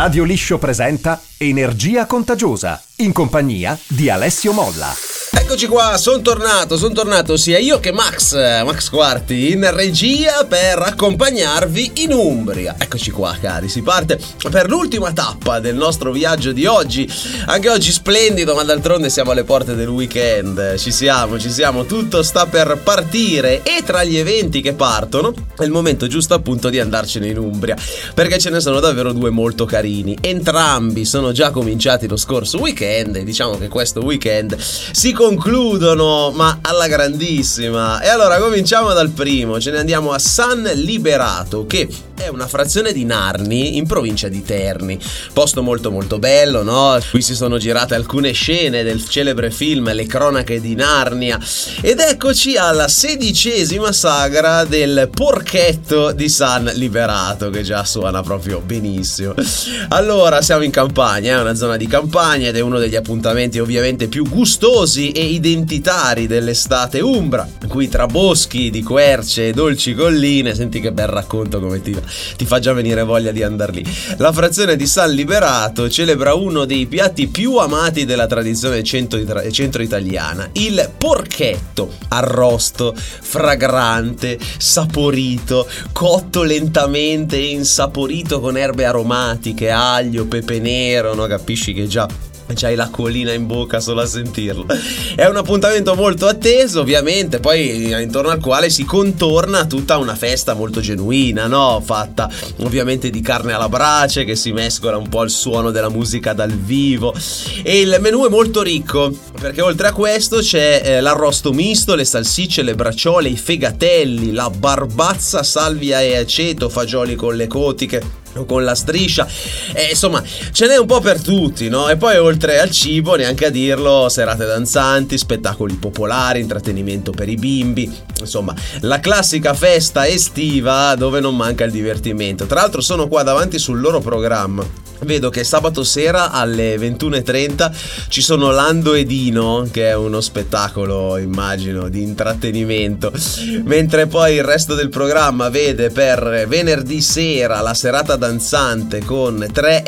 Radio Liscio presenta Energia Contagiosa, in compagnia di Alessio Molla. Eccoci qua, sono tornato sia io che Max Quarti in regia per accompagnarvi in Umbria. Eccoci qua cari, si parte per l'ultima tappa del nostro viaggio di oggi. Anche oggi splendido, ma d'altronde siamo alle porte del weekend. Ci siamo, tutto sta per partire e tra gli eventi che partono è il momento giusto appunto di andarcene in Umbria, perché ce ne sono davvero due molto carini. Entrambi sono già cominciati lo scorso weekend e diciamo che questo weekend si concludono ma alla grandissima. E allora cominciamo dal primo, ce ne andiamo a San Liberato, che è una frazione di Narni in provincia di Terni. Posto molto molto bello, no? Qui si sono girate alcune scene del celebre film Le cronache di Narnia. Ed eccoci alla 16ª sagra del porchetto di San Liberato, che già suona proprio benissimo. Allora siamo in campagna, è una zona di campagna ed è uno degli appuntamenti ovviamente più gustosi e identitari dell'estate umbra, qui tra boschi di querce e dolci colline. Senti che bel racconto, come ti fa già venire voglia di andar lì. La frazione di San Liberato celebra uno dei piatti più amati della tradizione centro-italiana, il porchetto, arrosto, fragrante, saporito, cotto lentamente e insaporito con erbe aromatiche, aglio, pepe nero, no? Capisci che già c'hai l'acquolina in bocca solo a sentirlo. È un appuntamento molto atteso, ovviamente, poi intorno al quale si contorna tutta una festa molto genuina, no? Fatta ovviamente di carne alla brace, che si mescola un po' al suono della musica dal vivo. E il menù è molto ricco, perché oltre a questo c'è l'arrosto misto, le salsicce, le braciole, i fegatelli, la barbazza, salvia e aceto, fagioli con le cotiche o con la striscia, insomma ce n'è un po' per tutti, no? E poi oltre al cibo, neanche a dirlo, serate danzanti, spettacoli popolari, intrattenimento per i bimbi, insomma la classica festa estiva dove non manca il divertimento. Tra l'altro sono qua davanti sul loro programma, vedo che sabato sera alle 21:30 ci sono Lando e Dino, che è uno spettacolo, immagino, di intrattenimento, mentre poi il resto del programma vede per venerdì sera la serata danzante con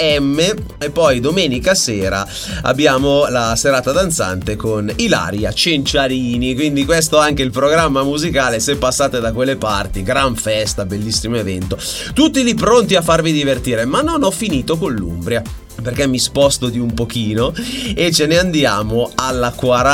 3M e poi domenica sera abbiamo la serata danzante con Ilaria Cenciarini. Quindi questo è anche il programma musicale se passate da quelle parti. Gran festa, bellissimo evento, tutti lì pronti a farvi divertire. Ma non ho finito con l'Umbria, perché mi sposto di un pochino e ce ne andiamo alla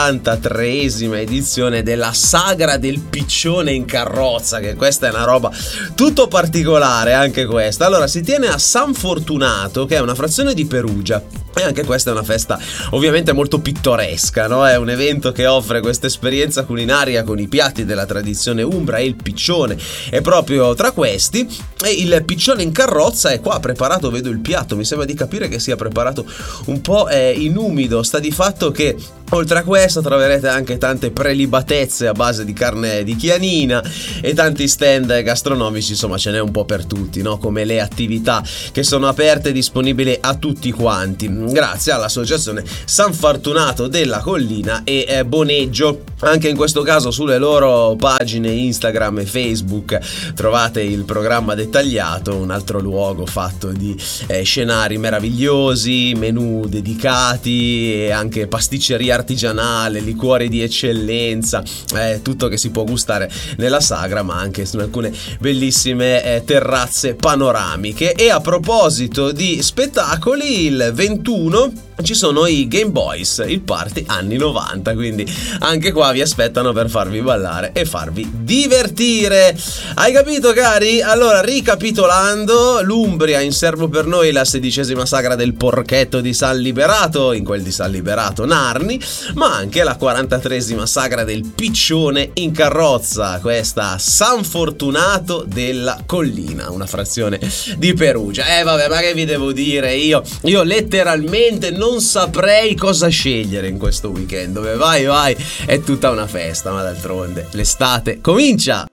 43esima edizione della Sagra del Piccione in Carrozza, che questa è una roba tutto particolare anche questa. Allora si tiene a San Fortunato, che è una frazione di Perugia, e anche questa è una festa ovviamente molto pittoresca, no? È un evento che offre questa esperienza culinaria con i piatti della tradizione umbra e il piccione è proprio tra questi. E il piccione in carrozza è qua preparato, vedo il piatto, mi sembra di capire che sia preparato un po' in umido. Sta di fatto che oltre a questo troverete anche tante prelibatezze a base di carne di chianina e tanti stand gastronomici, insomma ce n'è un po' per tutti, no? Come le attività che sono aperte e disponibili a tutti quanti grazie all'associazione San Fortunato della Collina e Boneggio. Anche in questo caso sulle loro pagine Instagram e Facebook trovate il programma dettagliato, un altro luogo fatto di scenari meravigliosi, menù dedicati e anche pasticceria artigianale, liquori di eccellenza, tutto che si può gustare nella sagra, ma anche su alcune bellissime terrazze panoramiche. E a proposito di spettacoli, il 21 ci sono i Game Boys, il party anni 90, quindi anche qua vi aspettano per farvi ballare e farvi divertire. Hai capito cari? Allora, ricapitolando, l'Umbria in serbo per noi la 16ª sagra del porchetto di San Liberato, in quel di San Liberato Narni, ma anche la 43esima sagra del piccione in carrozza, questa San Fortunato della Collina, una frazione di Perugia. Vabbè, ma che vi devo dire, io letteralmente non saprei cosa scegliere in questo weekend. Dove vai, è tutta una festa, ma d'altronde l'estate comincia!